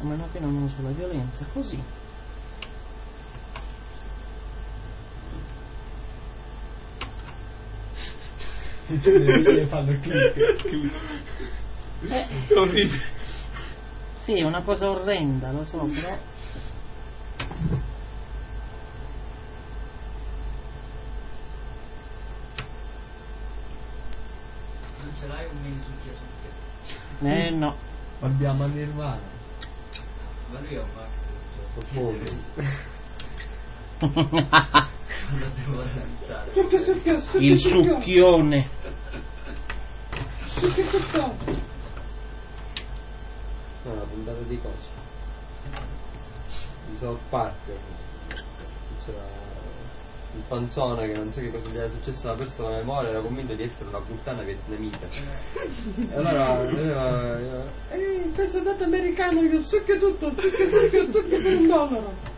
a meno che non uso la violenza, così. Invece fanno click. Orribile. Sì, è una cosa orrenda, lo so, però. Non ce l'hai un mini succhia? No. Abbiamo a Nirvana. Ma lui è un Max succhia. Il succhione. No, una puntata di cose. Di South Park. C'era il panzone che non so che cosa gli era successo alla persona a memoria, era convinto di essere una puttana vietnamita. E allora questo dato americano, io succhio tutto per $1.